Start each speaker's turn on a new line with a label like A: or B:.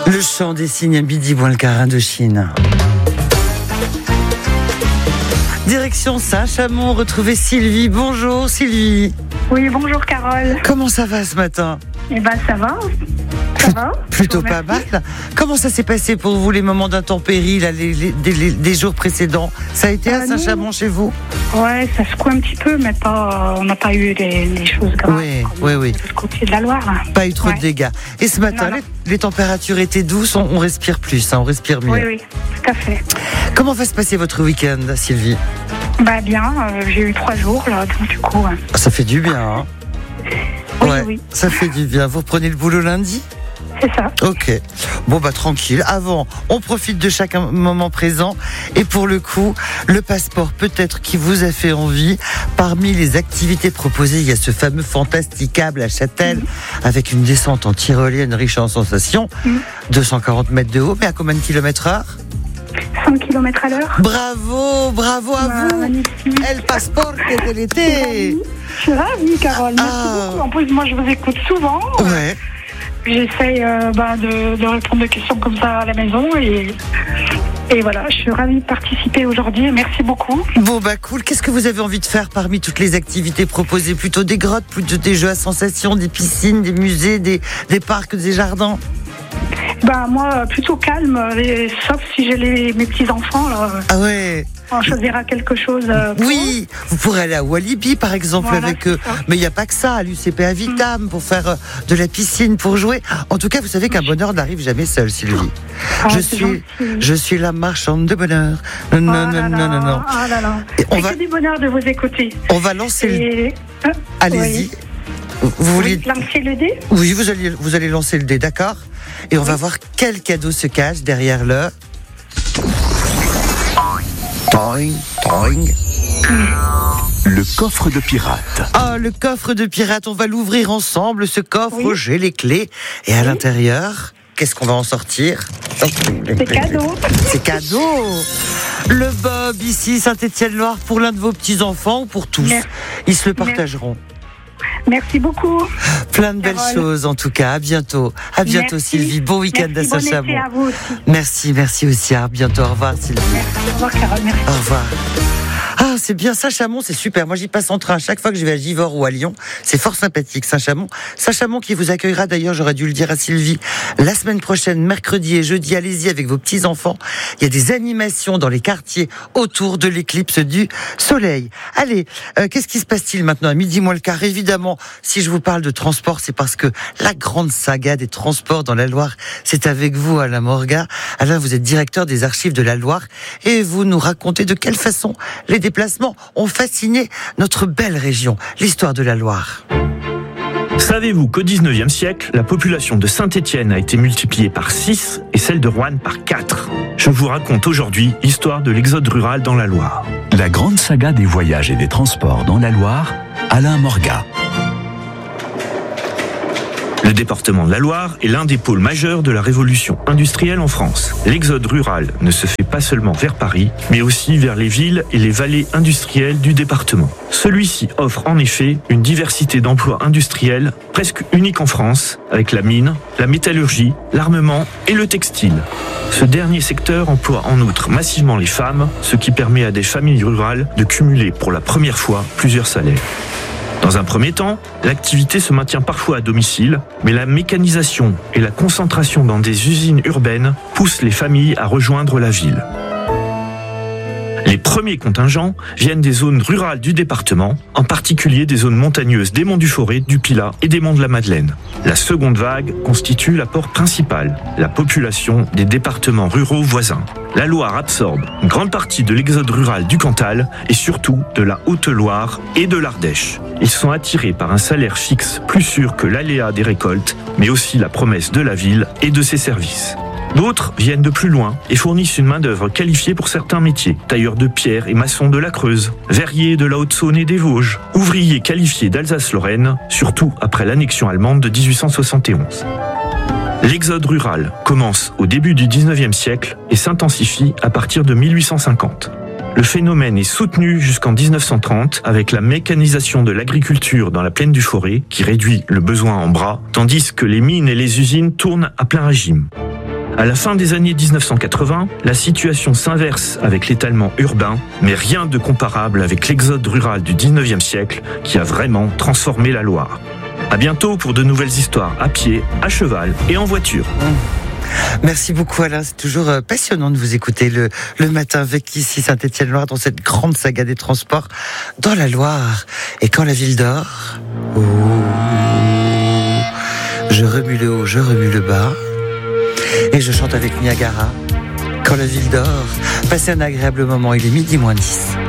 A: Le chant des cygnes à midi, moins le quart de Chine. Direction Saint-Chamond, retrouver Sylvie. Bonjour Sylvie.
B: Oui, bonjour Carole.
A: Comment ça va ce matin ?
B: Eh ben ça va. Ça va.
A: Plutôt pas mal. Comment ça s'est passé pour vous les moments d'intempéries, là, des jours précédents ? Ça a été à Saint-Chamond chez vous ?
B: Ouais, ça secoue un petit peu, mais on n'a pas eu des choses graves.
A: Oui.
B: De l'autre côté de la Loire.
A: Pas eu trop de dégâts. Et ce matin,
B: Non.
A: les températures étaient douces, on respire plus, on respire mieux.
B: Oui, tout à fait.
A: Comment va se passer votre week-end, Sylvie ?
B: Bah bien, j'ai eu 3 jours là, donc du coup.
A: Ça fait du bien, hein ?
B: Oui.
A: Ça fait du bien. Vous reprenez le boulot lundi ?
B: C'est ça.
A: Ok. Bon, tranquille. Avant, on profite de chaque moment présent. Et pour le coup, le passeport peut-être qui vous a fait envie. Parmi les activités proposées, il y a ce fameux fantasticable à Châtel, avec une descente en tyrolienne riche en sensations. 240 mètres de haut, mais à combien de kilomètres heure ?
B: 100 km à l'heure.
A: Bravo à vous.
B: Magnifique.
A: El passeport de l'été.
B: Je suis ravie, Carole. Merci beaucoup. En plus, moi, je vous écoute souvent.
A: Ouais.
B: J'essaye de répondre aux questions comme ça à la maison et voilà, je suis ravie de participer aujourd'hui. Merci beaucoup.
A: Bon, cool. Qu'est-ce que vous avez envie de faire parmi toutes les activités proposées ? Plutôt des grottes, plutôt des jeux à sensations, des piscines, des musées, des parcs, des jardins ?
B: Moi, plutôt calme, sauf si j'ai mes petits-enfants. Là,
A: Ah ouais.
B: on choisira quelque chose.
A: Oui, vous pourrez aller à Walibi par exemple avec eux. Mais il n'y a pas que ça, à l'UCP à Vitam pour faire de la piscine, pour jouer. En tout cas, vous savez qu'un bonheur n'arrive jamais seul, Sylvie. Je suis la marchande de bonheur. Non.
B: Ah là là. C'est du bonheur de vous écouter.
A: On va lancer Allez-y.
B: Oui.
A: Vous voulez
B: lancer le dé ?
A: Oui, vous allez lancer le dé, d'accord ? Et on va voir quel cadeau se cache derrière le... Toing.
C: Le coffre de pirate.
A: Ah, le coffre de pirate, on va l'ouvrir ensemble, ce coffre, j'ai les clés. Et à l'intérieur, qu'est-ce qu'on va en sortir ?
B: C'est cadeau.
A: C'est cadeau. Le Bob, ici, Saint-Étienne-Loire, pour l'un de vos petits-enfants ou pour tous ?
B: Merci.
A: Ils se le partageront.
B: Merci beaucoup.
A: Plein de belles choses en tout cas. À bientôt. À bientôt,
B: Merci.
A: Sylvie. Bon week-end à Saint-Chamond.
B: Bon été à vous aussi.
A: Merci aussi. À bientôt. Au revoir, Sylvie.
B: Merci. Au revoir, Carole. Merci.
A: Au revoir. Ah, c'est bien, Saint-Chamond, c'est super. Moi, j'y passe en train. Chaque fois que je vais à Givors ou à Lyon, c'est fort sympathique, Saint-Chamond. Saint-Chamond qui vous accueillera, d'ailleurs, j'aurais dû le dire à Sylvie, la semaine prochaine, mercredi et jeudi. Allez-y avec vos petits-enfants. Il y a des animations dans les quartiers autour de l'éclipse du soleil. Allez, qu'est-ce qui se passe-t-il maintenant à midi moins le quart ? Évidemment, si je vous parle de transport, c'est parce que la grande saga des transports dans la Loire, c'est avec vous, Alain Morga. Alain, vous êtes directeur des archives de la Loire et vous nous racontez de quelle façon les déplacements ont fasciné notre belle région, l'histoire de la Loire.
D: Savez-vous qu'au 19e siècle, la population de Saint-Étienne a été multipliée par 6 et celle de Roanne par 4 ? Je vous raconte aujourd'hui l'histoire de l'exode rural dans la Loire.
C: La grande saga des voyages et des transports dans la Loire, Alain Morga.
D: Le département de la Loire est l'un des pôles majeurs de la révolution industrielle en France. L'exode rural ne se fait pas seulement vers Paris, mais aussi vers les villes et les vallées industrielles du département. Celui-ci offre en effet une diversité d'emplois industriels presque unique en France, avec la mine, la métallurgie, l'armement et le textile. Ce dernier secteur emploie en outre massivement les femmes, ce qui permet à des familles rurales de cumuler pour la première fois plusieurs salaires. Dans un premier temps, l'activité se maintient parfois à domicile, mais la mécanisation et la concentration dans des usines urbaines poussent les familles à rejoindre la ville. Les premiers contingents viennent des zones rurales du département, en particulier des zones montagneuses des monts du Forêt, du Pilat et des monts de la Madeleine. La seconde vague constitue l'apport principal, la population des départements ruraux voisins. La Loire absorbe une grande partie de l'exode rural du Cantal et surtout de la Haute-Loire et de l'Ardèche. Ils sont attirés par un salaire fixe plus sûr que l'aléa des récoltes, mais aussi la promesse de la ville et de ses services. D'autres viennent de plus loin et fournissent une main-d'œuvre qualifiée pour certains métiers. Tailleurs de pierre et maçons de la Creuse, verriers de la Haute-Saône et des Vosges, ouvriers qualifiés d'Alsace-Lorraine, surtout après l'annexion allemande de 1871. L'exode rural commence au début du 19e siècle et s'intensifie à partir de 1850. Le phénomène est soutenu jusqu'en 1930 avec la mécanisation de l'agriculture dans la plaine du Forêt qui réduit le besoin en bras, tandis que les mines et les usines tournent à plein régime. À la fin des années 1980, la situation s'inverse avec l'étalement urbain, mais rien de comparable avec l'exode rural du 19e siècle qui a vraiment transformé la Loire. À bientôt pour de nouvelles histoires à pied, à cheval et en voiture.
A: Merci beaucoup Alain, c'est toujours passionnant de vous écouter le matin avec ici Saint-Étienne-Loire dans cette grande saga des transports dans la Loire. Et quand la ville dort, je remue le haut, je remue le bas et je chante avec Niagara. Quand la ville dort, passez un agréable moment, il est 12:10.